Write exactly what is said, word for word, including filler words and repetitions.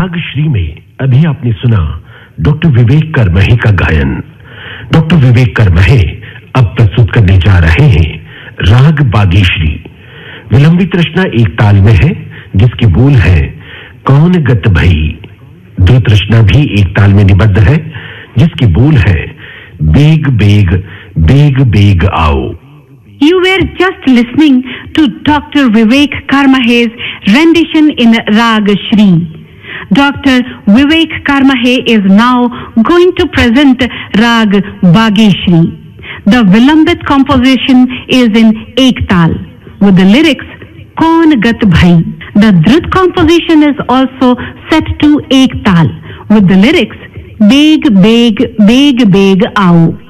राग श्री में अभी आपने सुना डॉक्टर विवेक करमहे का गायन। डॉक्टर विवेक करमहे अब प्रस्तुत करने जा रहे हैं राग बागीश्री। विलंबित रचना एक ताल में है जिसके बोल है कौन गत भई। द्रुत रचना भी एक ताल में निबद्ध है जिसके बोल है बेग बेग बेग बेग आओ। You were just listening to Doctor Vivek Karmahe's rendition in Rag Shri. Doctor Vivek Karmahe is now going to present Rag Bageshri. The Vilambit composition is in Ek Tal with the lyrics Kaun Gat Bhai. The Drut composition is also set to Ek Tal with the lyrics Beg Beg Beg Beg Aao.